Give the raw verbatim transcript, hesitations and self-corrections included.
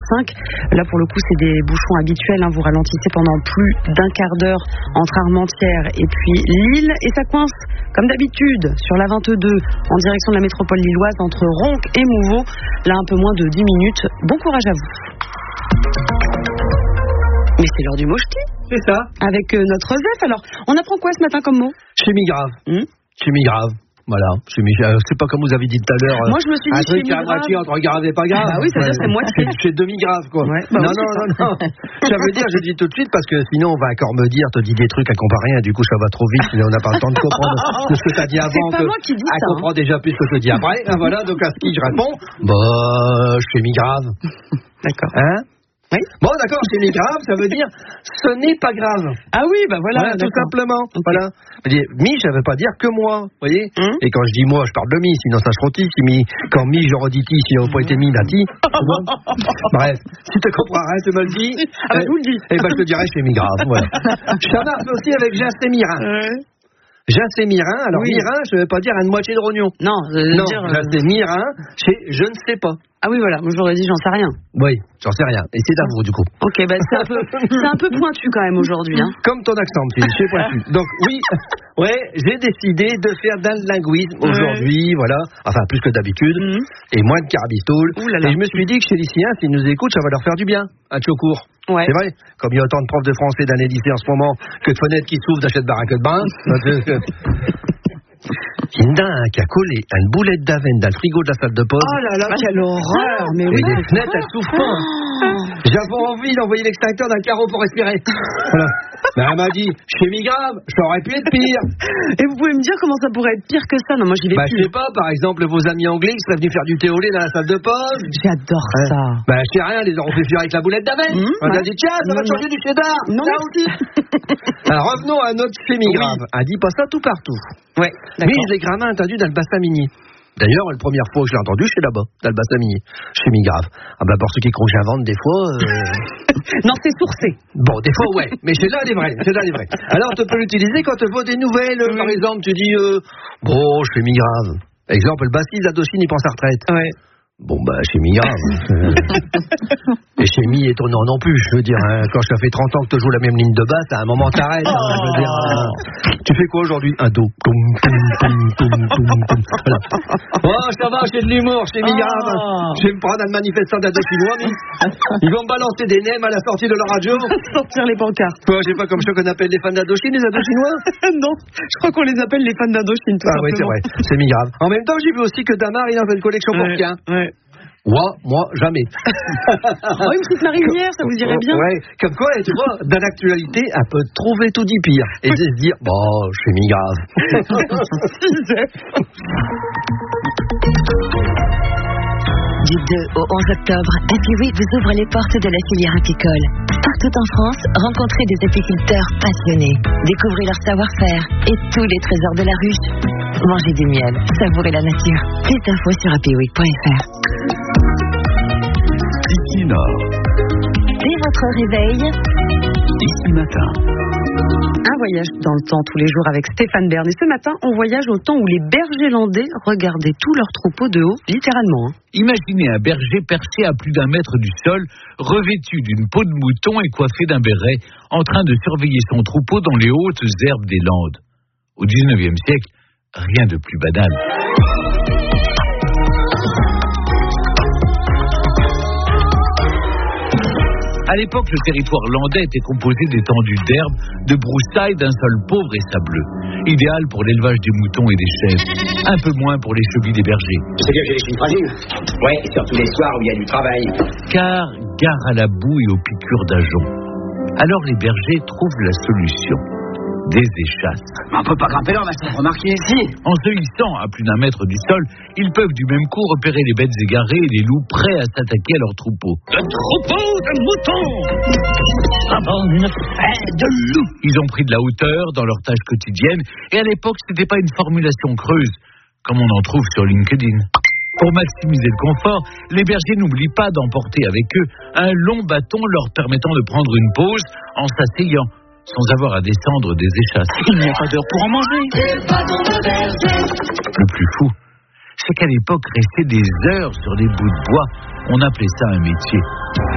cinq. Là, pour le coup, c'est des bouchons habituels. Hein. Vous ralentissez pendant plus d'un quart d'heure entre Armentières et puis Lille. Et ça coince, comme d'habitude, sur la vingt-deux, en direction de la métropole lilloise, entre Ronc et Mouveau. Là, un peu moins de dix minutes. Bon courage à vous. Mais c'est l'heure du mot-ch'ti. C'est ça. Avec euh, notre Zef. Alors, on apprend quoi ce matin comme mot? Chimie grave. Hmm Chimie grave. Voilà. Chimie, euh, c'est pas comme vous avez dit tout à l'heure. Euh, Moi, je me suis dit un truc chimie à moitié grave. entre grave et pas grave. Bah oui, ça veut dire c'est moitié. C'est demi-grave, quoi. Ouais, bah non, oui, non, ça. non, non. Ça veut dire, je dis tout de suite, parce que sinon, on va encore me dire, te dis des trucs, elle comprend rien, du coup, ça va trop vite, mais on n'a pas le temps de comprendre tout ce que tu as dit avant. C'est pas que, moi qui dis elle ça. comprend déjà plus ce que je te dis après. Ah, voilà, donc à ce qui je réponds, bah, chimie grave. D'accord. Hein? Oui. Bon, d'accord, chimie grave, ça veut dire ce n'est pas grave. Ah oui, bah voilà. Voilà, tout d'accord. simplement. Okay. Voilà. Mi, ça veut pas dire que moi, vous voyez. Hum. Et quand je dis moi, je parle de mi, sinon ça se rôtit. Si mi, quand mi, je redis ti, si n'aurait pas été mi, nati. Bref, si tu comprends rien, tu me le dis. Ah bah, je vous le dis. Et ben, je te dirai, je fais mi grave. Voilà. Ça marche aussi avec Jace Mirin. Ouais. Jace Mirin, alors Oui. Mirin, je ne veux pas dire une moitié de rognon. Non, euh, Non, dire, euh, Jace Mirin, c'est je ne sais pas. Ah oui, voilà, moi j'aurais dit j'en sais rien. Oui, j'en sais rien. Et c'est à vous, du coup. Ok, bah c'est un peu, c'est un peu pointu quand même aujourd'hui. Hein. Comme ton accent, tu sais, pointu. Donc oui, ouais, j'ai décidé de faire d'un linguisme aujourd'hui, voilà, enfin plus que d'habitude, Mhm. et moins de carabistoul. Ouh là là. Et je me suis dit que chez les lycéens, s'ils nous écoutent, ça va leur faire du bien, un chocourt. Ouais. C'est vrai, comme il y a autant de profs de français d'année lycée en ce moment que de fenêtres qui s'ouvrent d'achète baraque de bain. Linda qui a collé une boulette d'avenne dans le frigo de la salle de pause. Oh là là, quelle horreur. Mais Et oui. les fenêtres, elles s'ouvrent pas. J'avais envie d'envoyer l'extincteur d'un carreau pour respirer. Voilà. Mais elle m'a dit, chimie grave, ça aurait pu être pire. Et vous pouvez me dire comment ça pourrait être pire que ça? Non, moi j'y vais Bah, je plus. sais pas, par exemple, vos amis anglais qui seraient venus faire du thé au lait dans la salle de pause. J'adore ça. Bah, je sais rien, les auront fait fuir avec la boulette d'avenne. Mmh, On a ouais. dit, tiens, ça va Non, changer du cheddar. Non, Ça merci. Alors, revenons à notre chimie Oui. grave. Elle dit pas ça tout partout. Ouais, Mais d'accord. les gramins entendus dans le bassin minier. D'ailleurs, la première fois que je l'ai entendu, c'est là-bas, dans le bassin minier. Chimie grave. Ah bah, pour ceux qui croient que j'invente des fois. Euh... Non, c'est sourcé. Bon, des fois, ouais. Mais c'est là les vrais. C'est là les vrais. Alors, tu peux l'utiliser quand tu vois des nouvelles. Oui. Par exemple, tu dis, euh, bon, chimie grave. Exemple, le bassiste d'Adochine, il prend sa retraite. Ouais. Bon, bah, chimie grave. Euh... Et chimie étonnant non plus, je veux dire. Hein. Quand ça fait trente ans que tu joues la même ligne de basse, à un moment t'arrêtes. Hein, je veux dire, hein. Tu fais quoi aujourd'hui? Un do. Toum, toum, toum, toum, toum, toum. Voilà. Oh, ça va, j'ai de l'humour, chimie grave. Oh. Je vais me prendre un manifestant d'Adochinois, mais ils vont me balancer des nems à la sortie de leur radio. Sortir les pancartes. Quoi, j'ai pas comme ça qu'on appelle les fans d'Indochine, les Indochinois? Non, je crois qu'on les appelle les fans d'Indochine, tout Ah oui, c'est simplement. vrai, c'est mi grave. En même temps, j'ai vu aussi que Damar, il en fait une collection pour Ouais, chien. ouais. Ouais, moi, jamais. Oh, une petite marinière, ça vous irait bien? Ouais, comme quoi, tu vois, dans l'actualité, elle peut trouver tout dit pire. Et de se dire, bon, je suis mi grave. Du deux au onze octobre, Happy Week vous ouvre les portes de la filière apicole. Partout en France, rencontrez des apiculteurs passionnés, découvrez leur savoir-faire et tous les trésors de la ruche. Mangez du miel, savourez la nature. Plus d'infos sur happy week point f r. Ici Nord, Dès votre réveil, ici Matin. Un voyage dans le temps tous les jours avec Stéphane Bern. Et ce matin, on voyage au temps où les bergers landais regardaient tous leurs troupeaux de haut, littéralement. Hein. Imaginez un berger perché à plus d'un mètre du sol, revêtu d'une peau de mouton et coiffé d'un béret, en train de surveiller son troupeau dans les hautes herbes des Landes. Au dix-neuvième siècle, rien de plus banal. À l'époque, le territoire landais était composé d'étendues d'herbes, de broussailles, d'un sol pauvre et sableux. Idéal pour l'élevage des moutons et des chèvres. Un peu moins pour les chevilles des bergers. C'est bien que j'ai les chines fragiles. Ouais, surtout les soirs où il y a du travail. Car gare à la boue et aux piqûres d'ajoncs. Alors les bergers trouvent la solution. Des échasses. Mais on peut pas grimper là, on va se faire remarquer. Si. En se hissant à plus d'un mètre du sol, ils peuvent du même coup repérer les bêtes égarées et les loups prêts à s'attaquer à leur troupeau. Le troupeau de moutons avant une fête de loups. Ils ont pris de la hauteur dans leurs tâches quotidiennes et à l'époque, c'était pas une formulation creuse, comme on en trouve sur LinkedIn. Pour maximiser le confort, les bergers n'oublient pas d'emporter avec eux un long bâton leur permettant de prendre une pause en s'asseyant, sans avoir à descendre des échasses. Il n'y a pas d'heure pour en manger. Le plus fou, c'est qu'à l'époque, rester des heures sur des bouts de bois, on appelait ça un métier.